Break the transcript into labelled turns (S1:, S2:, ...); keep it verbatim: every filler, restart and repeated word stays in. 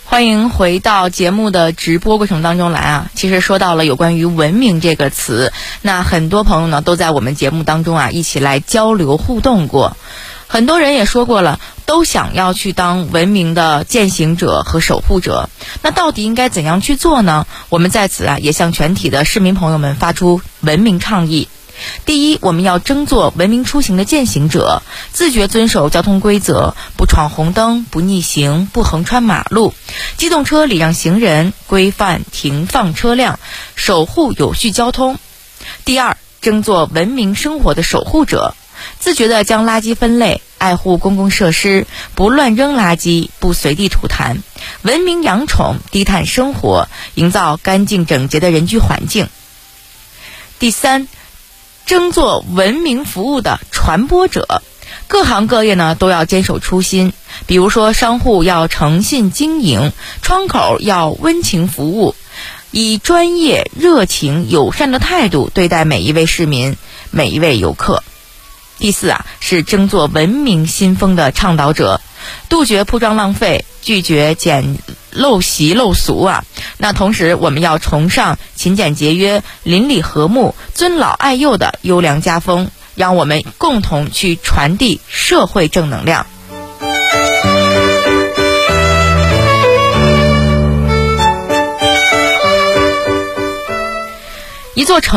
S1: 欢迎回到节目的直播过程当中来啊！其实说到了有关于文明这个词，那很多朋友呢都在我们节目当中啊一起来交流互动过。很多人也说过了，都想要去当文明的践行者和守护者。那到底应该怎样去做呢？我们在此啊也向全体的市民朋友们发出文明倡议。第一，我们要争做文明出行的践行者，自觉遵守交通规则，不闯红灯，不逆行，不横穿马路，机动车礼让行人，规范停放车辆，守护有序交通。第二，争做文明生活的守护者，自觉地将垃圾分类，爱护公共设施，不乱扔垃圾，不随地吐痰，文明养宠，低碳生活，营造干净整洁的人居环境。第三，争做文明服务的传播者，各行各业呢都要坚守初心，比如说商户要诚信经营，窗口要温情服务，以专业、热情、友善的态度对待每一位市民、每一位游客。第四啊，是争做文明新风的倡导者，杜绝铺张浪费，拒绝捡陋习陋俗啊。那同时我们要崇尚勤俭节约、邻里和睦、尊老爱幼的优良家风，让我们共同去传递社会正能量。一座城